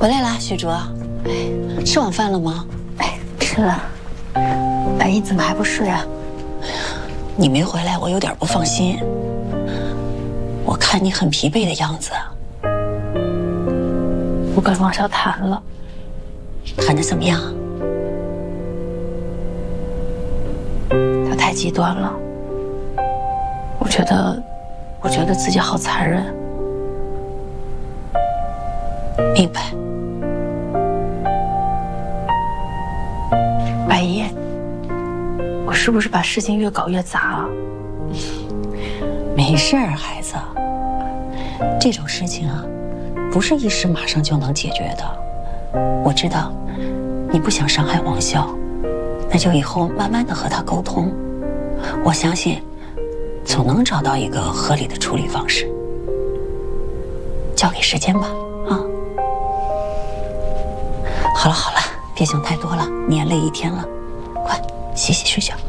回来啦，许哲。哎，吃晚饭了吗？ 哎，吃了。白衣怎么还不睡啊？ 你没回来，我有点不放心。我看你很疲惫的样子。 我跟王晓谈了， 谈得怎么样？ 他太极端了。我觉得自己好残忍。 明白。 白衣，我是不是把事情越搞越杂啊？ 没事儿，孩子。这种事情啊，不是一时马上就能解决的。我知道你不想伤害王潇，那就以后慢慢的和他沟通。我相信总能找到一个合理的处理方式。交给时间吧，啊。好了好了，别想太多了，你也累一天了，快洗洗睡觉。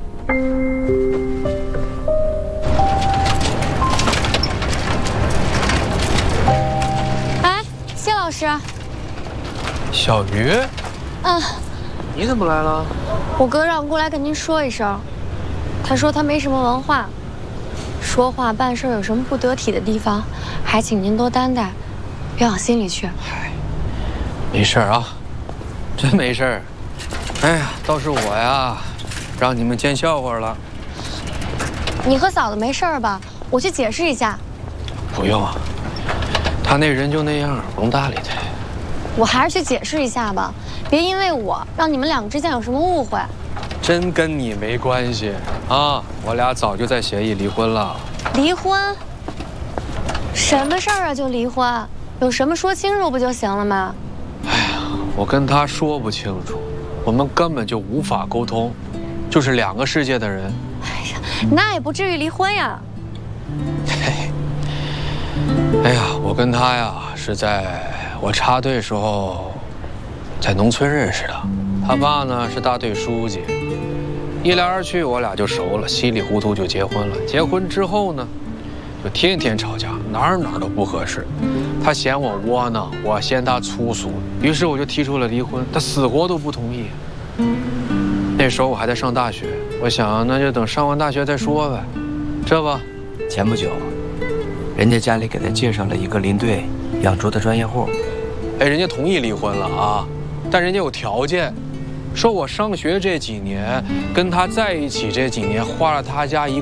哎，谢老师。 小鱼，你怎么来了？ 我哥让我过来跟您说一声，他说他没什么文化，说话办事有什么不得体的地方，还请您多担待，别往心里去。 嗨，没事啊，真没事。哎呀，倒是我呀，让你们见笑话了。 你和嫂子没事吧？我去解释一下。 不用，他那人就那样，不用搭理他。 我还是去解释一下吧，别因为我让你们两个之间有什么误会。 真跟你没关系啊，我俩早就在协议离婚了。 离婚？什么事儿啊？就离婚？有什么说清楚不就行了吗？ 哎呀，我跟他说不清楚，我们根本就无法沟通，就是两个世界的人。 哎呀，那也不至于离婚呀。 嘿，哎呀，我跟他呀是在我插队时候在农村认识的，他爸呢是大队书记，一来二去我俩就熟了，稀里糊涂就结婚了。结婚之后呢，就天天吵架，哪儿都不合适。他嫌我窝囊，我嫌他粗俗，于是我就提出了离婚，他死活都不同意。那时候我还在上大学，我想那就等上完大学再说呗。这不， 前不久，人家家里给他介绍了一个临队养猪的专业户。 哎，人家同意离婚了啊，但人家有条件，说我上学这几年，跟他在一起这几年，花了他家一